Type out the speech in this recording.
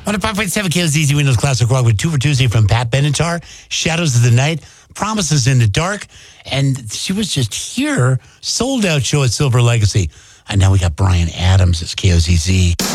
On a 5.7 KOZZ Windows Classic Rock with 2 for Tuesday from Pat Benatar, Shadows of the Night, Promises in the Dark, and she was just here, sold out show at Silver Legacy. And now we got Brian Adams as KOZZ.